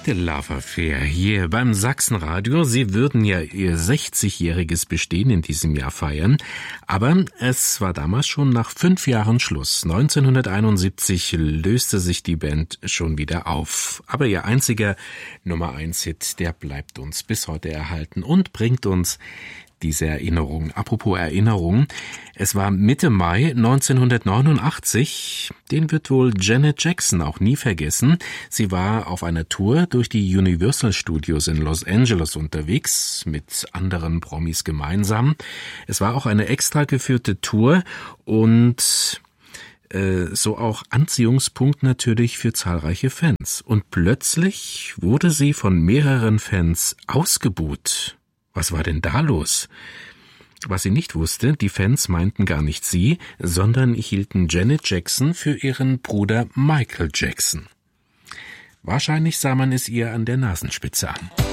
Der Love Affair hier beim Sachsenradio. Sie würden ja ihr 60-jähriges Bestehen in diesem Jahr feiern. Aber es war damals schon nach 5 Jahren Schluss. 1971 löste sich die Band schon wieder auf. Aber ihr einziger Nummer-1-Hit, der bleibt uns bis heute erhalten und bringt uns diese Erinnerung. Apropos Erinnerung, es war Mitte Mai 1989, den wird wohl Janet Jackson auch nie vergessen. Sie war auf einer Tour durch die Universal Studios in Los Angeles unterwegs, mit anderen Promis gemeinsam. Es war auch eine extra geführte Tour und so auch Anziehungspunkt natürlich für zahlreiche Fans. Und plötzlich wurde sie von mehreren Fans ausgebuht. Was war denn da los? Was sie nicht wusste, die Fans meinten gar nicht sie, sondern hielten Janet Jackson für ihren Bruder Michael Jackson. Wahrscheinlich sah man es ihr an der Nasenspitze an.